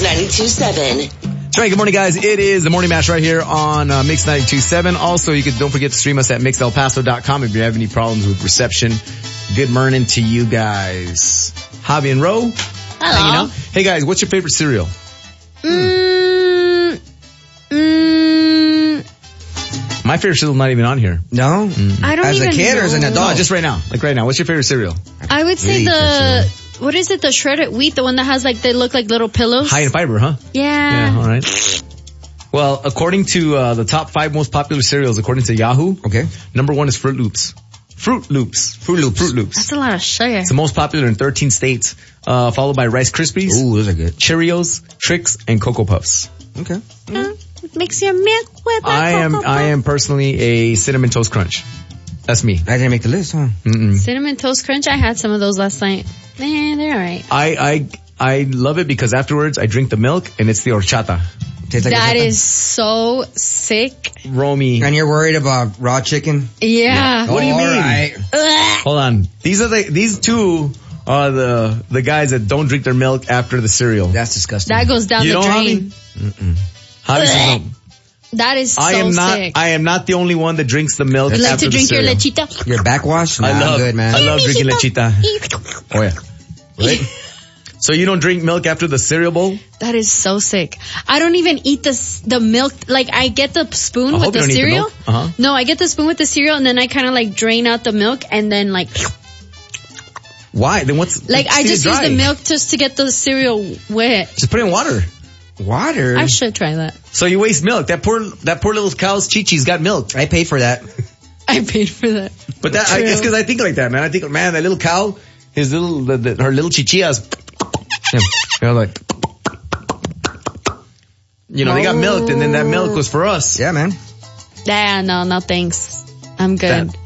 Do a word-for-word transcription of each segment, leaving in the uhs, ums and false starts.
ninety-two point seven. That's right. Good morning, guys. It is the Morning Mash right here on uh, Mix ninety-two point seven. Also, you can don't forget to stream us at mix el paso dot com if you have any problems with reception. Good morning to you guys. Javi and Ro. Hello. Hanging out. Hey, guys, what's your favorite cereal? Mm, mm, My favorite cereal is not even on here. No? Mm-hmm. I don't As even a kid know. or as an adult? No, just right now. Like right now. What's your favorite cereal? I would say Really the, what is it, the shredded wheat, the one that has like, they look like little pillows? High in fiber, huh? Yeah. Yeah, all right. Well, according to uh, the top five most popular cereals, according to Yahoo, Okay. number one is Fruit Loops. Fruit Loops. Fruit Loops. Fruit Loops. That's a lot of sugar. It's the most popular in thirteen states, uh, followed by Rice Krispies, Ooh, those are good. Cheerios, Trix, and Cocoa Puffs. Okay. Uh, mix your milk with a I am, Cocoa I Puff. am personally a Cinnamon Toast Crunch. That's me. I didn't make the list, huh? Mm-mm. Cinnamon Toast Crunch, I had some of those last night. Eh, they're alright. I, I, I love it because afterwards I drink the milk and it's the horchata. Tastes like That a- is so sick. Romy. And you're worried about raw chicken? Yeah. What do you All mean? right. Ugh. Hold on. These are the, these two are the, the guys that don't drink their milk after the cereal. That's disgusting. That goes down You the don't, drain. Mm-mm. How does Ugh. it know? That is so I am not, sick. I am not the only one that drinks the milk you like after to drink the your cereal. lechita? Your backwash? Nah, I love, I'm good, man. I love drinking lechita. Oh yeah. Right? So you don't drink milk after the cereal bowl? That is so sick. I don't even eat the the milk. Like I get the spoon I with hope the you don't eat the cereal. milk. Uh-huh. No, I get the spoon with the cereal and then I kind of like drain out the milk and then like Why? Then what's like I eat it just use dry. the milk just to get the cereal wet. Just put it in water. Water? I should try that. So you waste milk. That poor that poor little cow's chi-chi's got milk. I paid for that. I paid for that. But that I, True. it's because I think like that, man. I think, man, that little cow, his little the, the, her little chichillas, you know, like, you know, they got milked, and then that milk was for us. Yeah, man. Yeah, no, no thanks. I'm good. That-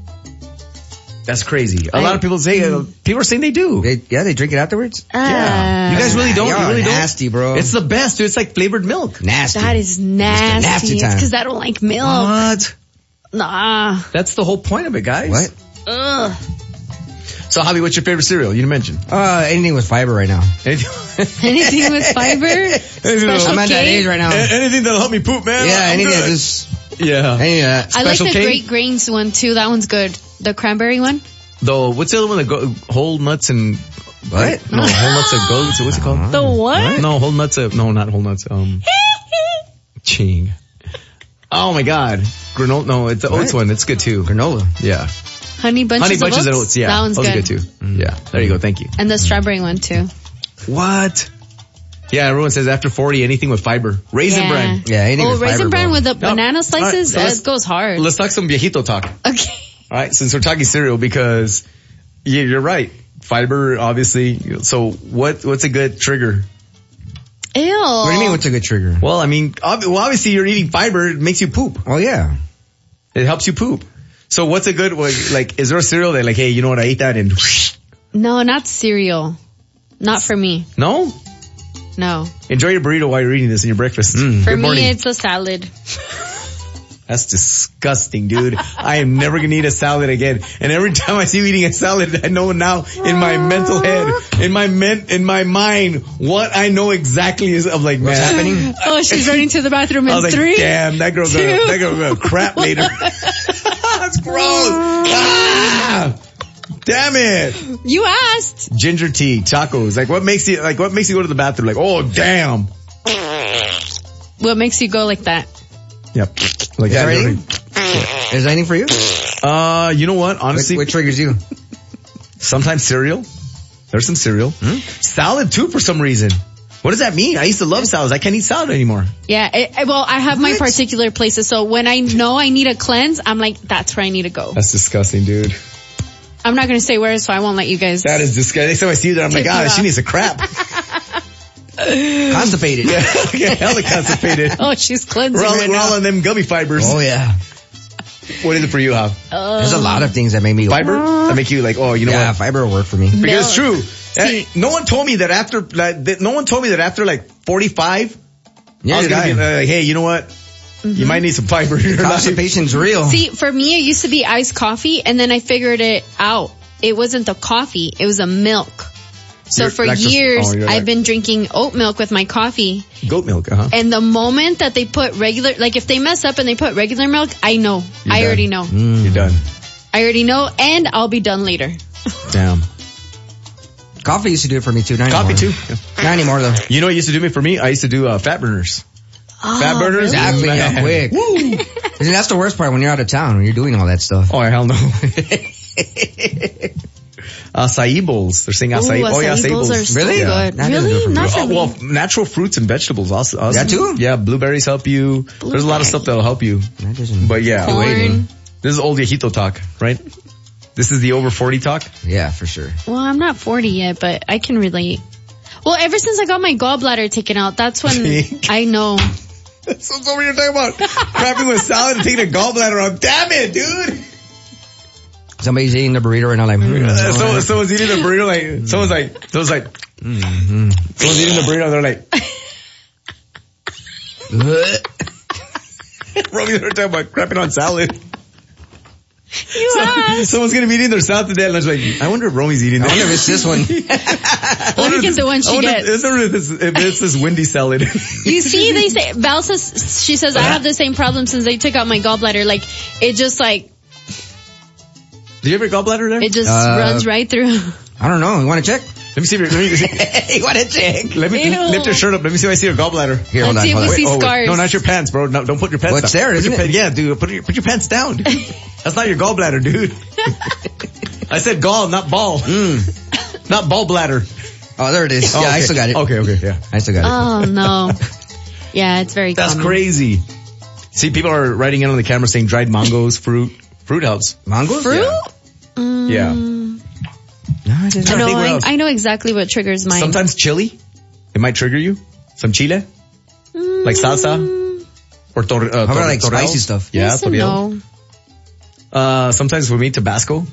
That's crazy. A I- lot of people say, uh, people are saying they do. They, yeah, they drink it afterwards? Ah, You guys really don't? Y'all You are really don't? nasty, bro. It's the best, dude. It's like flavored milk. Nasty. that is nasty. nasty It's time. because I don't like milk. What? Nah. That's the whole point of it, guys. What? Ugh. So, Javi, what's your favorite cereal? You didn't mention. Uh, anything with fiber right now. Anything, Anything with fiber? Special I'm at that K? age right now. anything that'll help me poop, man. Yeah, I'm anything good. that just, Yeah. any of that. I like Special the K? Great Grains one too. That one's good. The cranberry one. Though, what's the other one that go, whole nuts and, What? no, whole nuts of goats, what's it called? The what? No, whole nuts of, no, not whole nuts, um, ching. Oh my god. Granola, no, it's the oats What? one, it's good too. Granola. Yeah. Honey bunches, Honey bunches of and oats. oats, yeah. That one's Those good. are good too. Yeah, there you go, thank you. And the strawberry one too. What? Yeah, everyone says after forty, anything with fiber. Raisin yeah. bran. Yeah, anything Oh, with raisin fiber, bran bro. with the No. banana slices, Alright, so let's- that goes hard. Let's talk some viejito talk. Okay. Alright, since we're talking cereal, because yeah, you're right. Fiber, obviously. So what, what's a good trigger? Ew. What do you mean what's a good trigger? Well, I mean, ob- well, obviously you're eating fiber, it makes you poop. Oh, yeah. It helps you poop. So what's a good, like, is there a cereal that like, hey, you know what, I ate that and, No, not cereal. Not for me. no? No. Enjoy your burrito while you're eating this in your breakfast. Mm. For Good me, morning. it's a salad. That's disgusting, dude. I am never gonna eat a salad again. And every time I see you eating a salad, I know now in my mental head, in my men, in my mind, what I know exactly is, I'm like, What's man. happening? Oh, she's running to the bathroom I in was like, three. damn, that girl two, gonna, that girl gonna crap later. That's gross. Ah! Damn it. You asked. Ginger tea, tacos. Like what makes you, like what makes you go to the bathroom? Like, oh damn. What makes you go like that? Yep. Like Is that. there anything? Is there anything for you? Uh, you know what? Honestly, What, what triggers you? sometimes cereal. There's some cereal. Hmm? Salad too for some reason. What does that mean? I used to love salads. I can't eat salad anymore. Yeah, it, it- well, I have my What? particular places, so when I know I need a cleanse, I'm like, that's where I need to go. That's disgusting, dude. I'm not going to say where, so I won't let you guys. That is disgusting. Next time I see you there, I'm like, Tip you ah, she off. needs a crap. Constipated. Yeah, yeah, hella constipated. Oh, she's cleansing We're all, right we're now. all on them gummy fibers. Oh, yeah. What is it for you, Hav? There's a lot of things that make me go, Fiber? That make you like, oh, you know yeah, what? fiber will work for me. Because it's Milk. true. See- Uh, no one told me that after, like, that, no one told me that after like forty-five, Yeah, I was did gonna I. be uh, like, hey, you know what? You might need some fiber in your life. Constipation's real. See, for me, it used to be iced coffee, and then I figured it out. It wasn't the coffee, it was a milk. So You're for lactose- years, oh, you're I've lact- been drinking oat milk with my coffee. Goat milk, uh-huh. And the moment that they put regular, like if they mess up and they put regular milk, I know. You're I done. already know. You're done. I already know, and I'll be done later. Damn. Coffee used to do it for me too. Not Coffee anymore. too. Yeah. Not anymore though. You know what used to do me for me? I used to do uh, fat burners. Oh, Fat burners? really? Exactly. Man. Yeah, quick. And that's the worst part when you're out of town, when you're doing all that stuff. Oh, hell no. Acai bowls. They're saying acai. Ooh, oh, yeah, acai acai bowls bowls. are so Really? good. That doesn't do it Really? for me. Not for Oh, me. well, natural fruits and vegetables also. also. That too? Yeah, blueberries help you. There's a lot of stuff that'll help you. That doesn't But yeah, Corn. waiting. This is old viejito talk, right? This is the over forty talk. Yeah, for sure. Well, I'm not forty yet, but I can relate. Well, ever since I got my gallbladder taken out, that's when Pink. I know. That's what you're talking about. Crapping with salad and taking a gallbladder out. Damn it, dude. Somebody's eating the burrito right now like, mm, Uh, so, someone's eating the burrito like, someone's like, someone's like, mm-hmm. someone's eating the burrito, they're like, Romy, they're talking about crapping on salad. You So, asked. someone's gonna be eating their salad today, and I was like, I wonder if Romy's eating I that. wonder if it's this one. I wonder if it's the one she I wonder gets. if- I wonder if it's, if it's this windy salad. You see, they say, Val says, she says, I have the same problem since they took out my gallbladder. Like, it just like, Do you have your gallbladder there? it just Uh, runs right through. I don't know. You want to check? Let me see if your, let me, You want to check? let me Ew. lift your shirt up. Let me see if I see your gallbladder. Here, hold Let's on. see if Hold we on. see oh, wait. scars. No, not your pants, bro. No, don't put your pants Well, it's down. there, Put isn't your it? pan- yeah, dude. Put your, put your pants down, dude. That's not your gallbladder, dude. I said gall, not ball. Mm. Not ball bladder. Oh, there it is. Oh, yeah, okay. I still got it. Okay, okay, yeah. I still got it. Oh no. Yeah, it's very That's common. crazy. See, people are writing in on the camera saying dried mangoes, fruit. Fruit helps. Mangoes? Fruit? Yeah. Mm, Yeah. No, it doesn't. I trying to know, think what I, else. I know exactly what triggers mine. Sometimes chili. It might trigger you. Some chile. Like salsa. Or tor- uh, How about tor- like torrel? spicy stuff? Yeah, Yes and torrel. no. Uh, sometimes for me, Tabasco.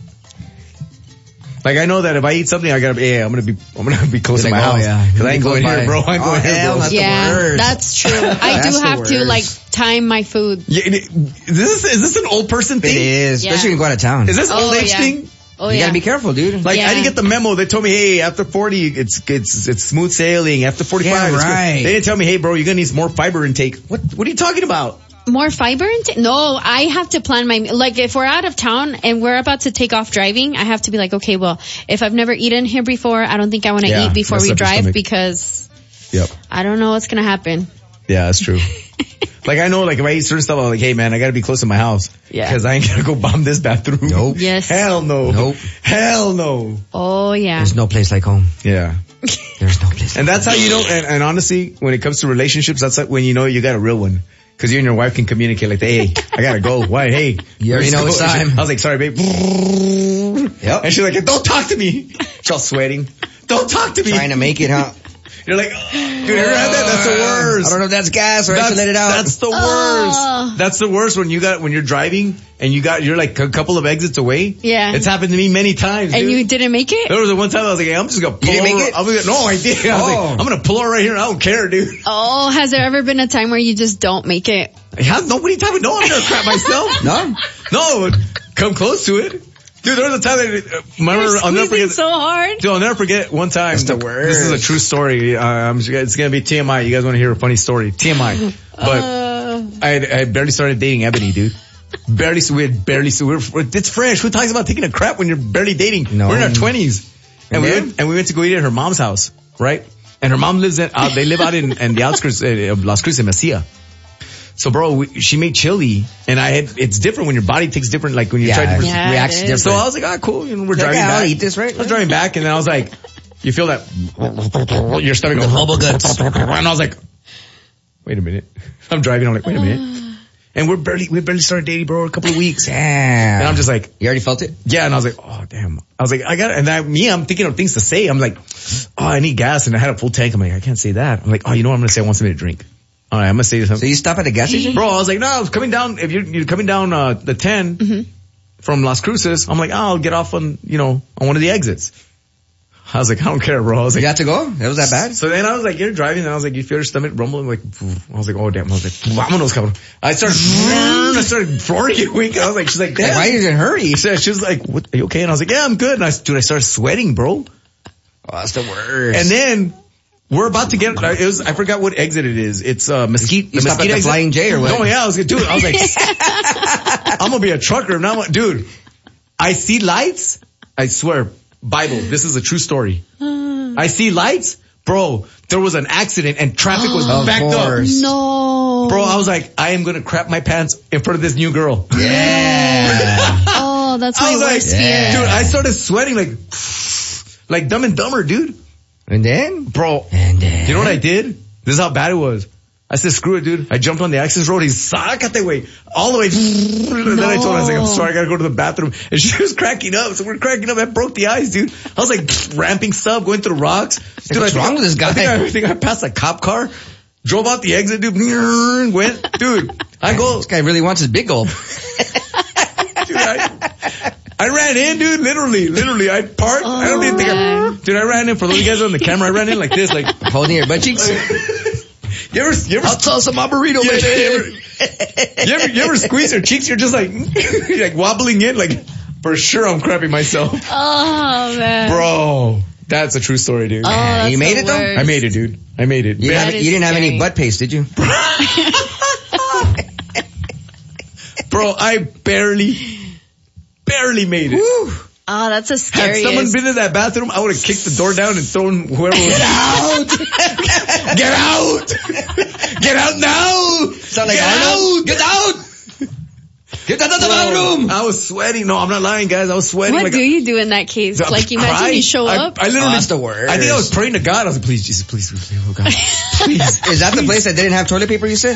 Like I know that if I eat something, I gotta be, yeah, I'm gonna be, I'm gonna be close to You're my like, oh, house. yeah. Cause You I ain't be going close here, by. bro. I ain't Oh, going here, hell, bro. that's the Yeah, worst. that's true. I That's do the have to worst. like time my food. Yeah, and it- is this, is this an old person It thing? is. Yeah. Especially when you go out of town. Is this Oh, old age yeah. thing? Oh you yeah. gotta be careful, dude. Like Yeah. I didn't get the memo. They told me, hey, after forty, it's it's it's smooth sailing. After forty-five, Yeah, it's good. right. They didn't tell me, hey, bro, you're gonna need some more fiber intake. What what are you talking about? More fiber intake? No, I have to plan my, like if we're out of town and we're about to take off driving, I have to be like, okay, well, if I've never eaten here before, I don't think I want to Yeah, eat before mess we up your drive stomach. because Yep. I don't know what's going to happen. Yeah, that's true. Like I know, like if I eat certain stuff, I'm like, hey man, I gotta be close to my house. Yeah. Because I ain't gonna go bomb this bathroom. Nope. Yes. Hell no. Nope. Hell no. Oh yeah. There's no place like home. Yeah. There's no place. And that's how you know, and, and honestly, when it comes to relationships, that's like when you know you got a real one. Cause you and your wife can communicate like, hey, I gotta go. Why? Hey. You already know let's it's go. time. I was like, sorry babe. Yep. And she's like, don't talk to me. She's all sweating. Don't talk to me. Trying to make it, huh? You're like, oh, dude, you ever had that? That's the worst. I don't know if that's gas or I That's, should let it out. that's the worst. Oh. That's the worst when you got, when you're driving and you got, you're like a couple of exits away. Yeah. It's happened to me many times, And dude. you didn't make it? There was a one time I was like, hey, I'm just gonna pull didn't over. make it? I'm gonna, no, I did. I was Oh. like, I'm gonna pull over right here. I don't care, dude. Oh, has there ever been a time where you just don't make it? How, nobody tell me, no, I'm gonna crap myself. No? No, come close to it. Dude, there was a time that, uh, remember, You're I'll never squeezing forget. so hard. Dude, I'll never forget one time. That's the This is a worst. true story. Uh, I'm, it's gonna be T M I. You guys want to hear a funny story? T M I. But Uh, I, had, I had barely started dating Ebony, dude. Barely, we had barely, we were, it's fresh. Who talks about taking a crap when you're barely dating? No. We're in our twenties. And, And we then? went, and we went to go eat at her mom's house, right? And her mom lives in, uh, they live out in, in the outskirts uh, of Las Cruces, Mesilla. So bro, we, she made chili and I had, it's different when your body takes different, like when you Yeah, try different. Yeah, reacts it different. is. So I was like, ah, cool. You know, we're Like, driving yeah, back. I'll eat this, right? I was driving back and then I was like, you feel that, your stomach goes, bubble guts. And I was like, wait a minute. I'm driving. I'm like, wait a minute. And we're barely, we barely started dating, bro, a couple of weeks. Damn. And I'm just like, You already felt it? yeah. And I was like, oh, damn. I was like, I got it. And I, me, I'm thinking of things to say. I'm like, oh, I need gas. And I had a full tank. I'm like, I can't say that. I'm like, oh, you know what I'm going to say? I want something to drink. All right, I'm going to say So something. you stop at the gas station? Bro, I was like, no, I was coming down. If you're, you're coming down, uh, the ten Mm-hmm. from Las Cruces, I'm like, oh, I'll get off on, you know, on one of the exits. I was like, I don't care, bro. I was like, You had to go? That was that bad? so then I was like, you're driving, and I was like, you feel your stomach rumbling? Like, I was like, oh damn. I was like, vámonos, cabrón. I started, I started flooring it weak. I was like, she's like, Like, damn. why are you in a hurry? She said- she was like, what, are you okay? And I was like, yeah, I'm good. And I, dude, I started sweating, bro. Oh, that's the worst. And then we're about to get, it was, I forgot what exit it is. It's, uh, Mesquite. You the stop Mesquite at the exit. Flying J or what? No, yeah, I was gonna do it. I was like, I'm gonna be a trucker. Now, I'm like, dude, I see lights. I swear, Bible, this is a true story. I see lights. Bro, there was an accident and traffic was Of backed course. up. No. Bro, I was like, I am gonna crap my pants in front of this new girl. Yeah. Oh, that's my I was like, worst fear. dude, I started sweating like, like Dumb and Dumber, dude. And then? Bro, And then? you know what I did? This is how bad it was. I said, screw it, dude. I jumped on the access road. He's sácate, way. All the way. And then I told her, I was like, I'm sorry, I gotta go to the bathroom. And she was cracking up. So we're cracking up. I broke the ice, dude. I was like ramping stuff, going through the rocks. Dude, What's I think wrong I- with this guy? I think I, I think I passed a cop car. Drove out the exit, dude. Went, dude. I go, This guy really wants his big gulp. dude, I, I ran in, dude. Literally, literally. I parked. I don't even think I, dude, I ran in. For those of you guys on the camera, I ran in like this, like, Holding your butt cheeks. you ever, you ever, I'll toss some burrito, Yeah, baby. you ever, you ever, you ever squeeze your cheeks? You're just like, you're like wobbling in, like, for sure I'm crapping myself. Oh, man. Bro, that's a true story, dude. Oh, that's You made the it, though? worst. I made it, dude. I made it. You, didn't That have, is you didn't have any scary. butt paste, did you? Bro, I barely, barely made it. Oh, that's a Had scary. someone been in that bathroom, I would have kicked the door down and thrown whoever was out. Get out! Get out now! Sound like Get Arnold? out! Get out! Get out of the Bro, bathroom! I was sweating. No, I'm not lying, guys. I was sweating. What like do a, you do in that case? I Like, imagine cried. you show I, up. I literally, Oh, that's the worst. I think I was praying to God. I was like, please, Jesus, please, please, please, oh God, please. Is that the place that didn't have toilet paper, you said?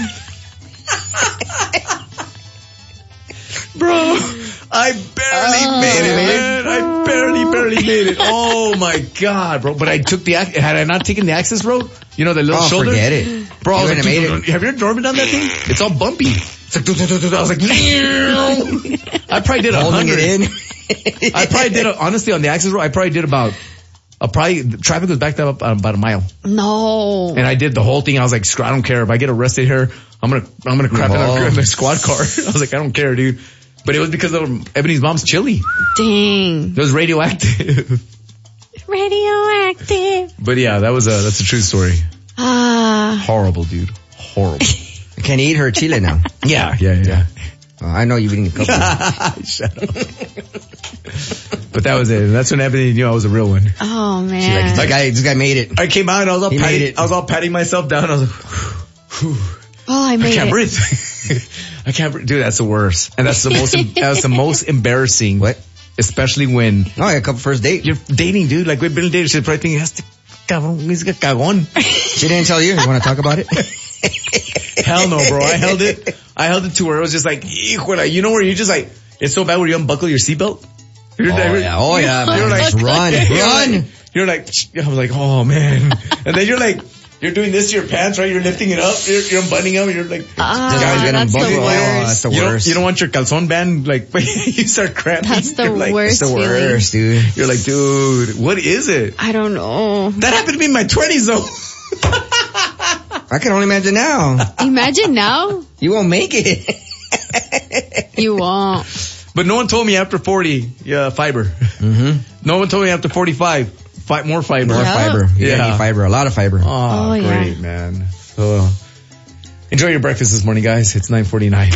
Bro, I barely Oh. made it, man. I barely, barely made it. Oh my God, bro. But I took the, ac- had I not taken the access road, you know, the little Oh, shoulder? forget it. Bro, I You was like, wouldn't have dude, made have you ever driven down that thing? It's all bumpy. It's like, dude, dude, dude, dude. I was like, I probably did a Holding hundred. it in. I probably did, a, honestly, on the access road, I probably did about, uh, probably, the traffic was backed up uh, about a mile. No. And I did the whole thing. I was like, screw, I don't care. If I get arrested here, I'm gonna, I'm gonna crap in Whoa. a- in the squad car. I was like, I don't care, dude. But it was because of Ebony's mom's chili. Dang. It was radioactive. Radioactive. But yeah, that was a, that's a true story. Ah. Horrible, dude. Horrible. Can you eat her chile now? yeah, yeah, yeah. Oh, I know you've eaten a couple. Shut up. But that was it. That's when Ebony knew I was a real one. Oh, Like, man. this guy, this guy made it. I came out and I was all He patting, made it. I was all patting myself down. I was like, whew, Oh, I I made can't it. breathe. I can't breathe. Dude, that's the worst. And that's the most, that's the most embarrassing. What? Especially when Oh, I had a couple first date. you're dating, dude. Like we've been dating, she's probably thinking, este cabrón, he's a cagón. She didn't tell you? You want to talk about it? Hell no, bro. I held it. I held it to where it was just like, híjole, you know where you're just like, it's so bad where you unbuckle your seatbelt. You're Oh, you're- yeah. Oh, yeah, man. You're like, Just run. you're Run. like, you're like, I was like, oh man. And then you're like, you're doing this to your pants, right? You're lifting it up. You're, you're unbuttoning them. You're like, Ah, This guy's gonna that's the unbuckle. Oh, that's worst. the you don't, worst. you don't want your calzone band, like, you start cramping. That's the You're like, worst It's the feeling. worst, dude. You're like, dude, what is it? I don't know. That happened to me in my twenties though. I can only imagine now. Imagine now. You won't make it. You won't. But no one told me after forty, yeah, fiber. Mm-hmm. No one told me after forty-five, fi- more fiber. More Yeah. fiber. You Yeah. gotta need fiber. A lot of fiber. Oh, Oh, yeah. great, man. So, enjoy your breakfast this morning, guys. It's nine forty-nine.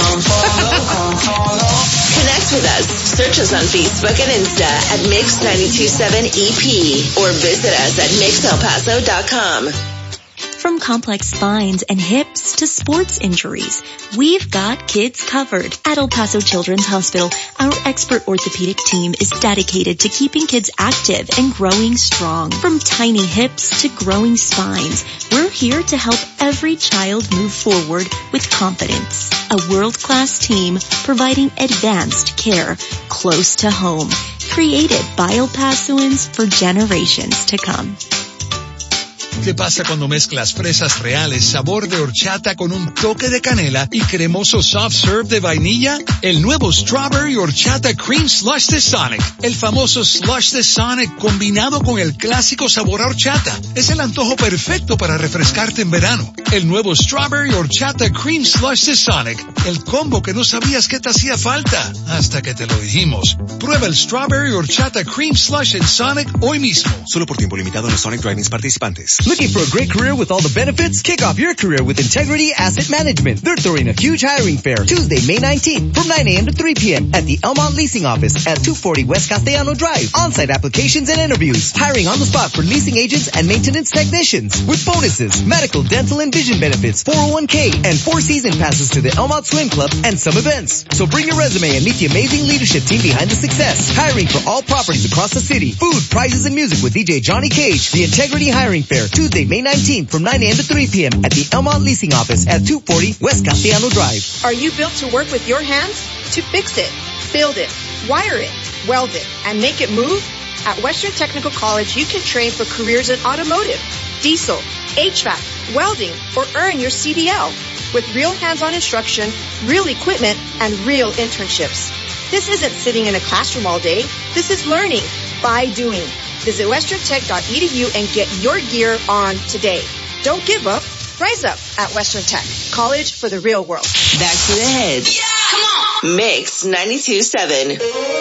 Connect with us. Search us on Facebook and Insta at Mix nine two seven E P or visit us at mix el paso dot com. From complex spines and hips to sports injuries, we've got kids covered. At El Paso Children's Hospital, our expert orthopedic team is dedicated to keeping kids active and growing strong. From tiny hips to growing spines, we're here to help every child move forward with confidence. A world-class team providing advanced care close to home. Created by El Pasoans for generations to come. ¿Qué pasa cuando mezclas fresas reales, sabor de horchata con un toque de canela y cremoso soft serve de vainilla? El nuevo Strawberry Horchata Cream Slush de Sonic. El famoso slush de Sonic combinado con el clásico sabor a horchata. Es el antojo perfecto para refrescarte en verano. El nuevo Strawberry Horchata Cream Slush de Sonic. El combo que no sabías que te hacía falta hasta que te lo dijimos. Prueba el Strawberry Horchata Cream Slush en Sonic hoy mismo. Solo por tiempo limitado en los Sonic Drive-ins participantes. Looking for a great career with all the benefits? Kick off your career with Integrity Asset Management. They're throwing a huge hiring fair Tuesday, May nineteenth from nine a.m. to three p.m. at the Elmont Leasing Office at two forty West Castellano Drive. On-site applications and interviews. Hiring on the spot for leasing agents and maintenance technicians. With bonuses, medical, dental, and vision benefits, four oh one k, and four season passes to the Elmont Swim Club and some events. So bring your resume and meet the amazing leadership team behind the success. Hiring for all properties across the city. Food, prizes, and music with D J Johnny Cage. The Integrity Hiring Fair, Tuesday, May nineteenth from nine a.m. to three p.m. at the Elmont Leasing Office at two forty West Castellano Drive. Are you built to work with your hands? To fix it, build it, wire it, weld it, and make it move? At Western Technical College, you can train for careers in automotive, diesel, H V A C, welding, or earn your C D L with real hands-on instruction, real equipment, and real internships. This isn't sitting in a classroom all day. This is learning by doing. Visit western tech dot e d u and get your gear on today. Don't give up. Rise up at Western Tech. College for the real world. Back to the hits. Yeah! Come on! Mix ninety-two point seven.